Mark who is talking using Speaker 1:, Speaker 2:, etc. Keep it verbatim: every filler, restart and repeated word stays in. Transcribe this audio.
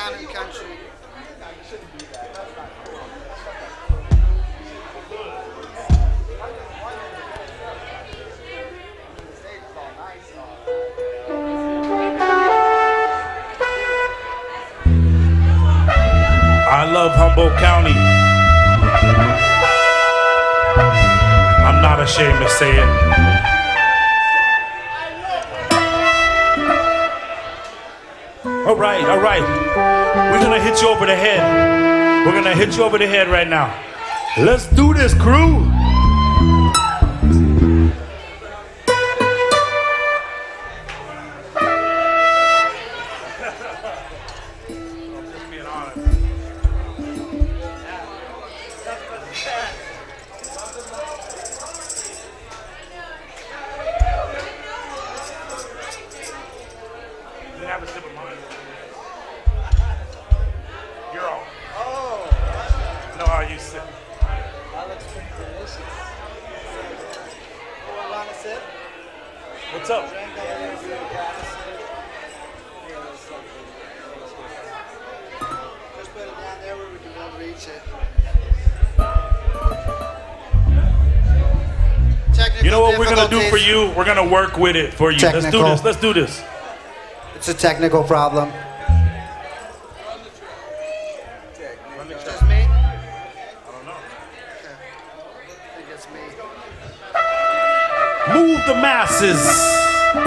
Speaker 1: town and country.
Speaker 2: I love Humboldt County. I'm not ashamed to say it. All right, all right. We're gonna hit you over the head. We're gonna hit you over the head right now. Let's do this, crew. Have a sip of mine. You're all. Oh. No, how you sip?
Speaker 1: That looks pretty delicious. You want to sip?
Speaker 2: What's up?
Speaker 1: Just put it down there where we can both reach it. Technical
Speaker 2: You know what we're gonna do for
Speaker 1: difficulties.
Speaker 2: you? We're gonna work with it for you. Let's do
Speaker 1: Technical.
Speaker 2: this. Let's do this.
Speaker 1: It's a technical problem. Just me?
Speaker 2: I don't know.
Speaker 1: Okay. I think it's me.
Speaker 2: Move the masses.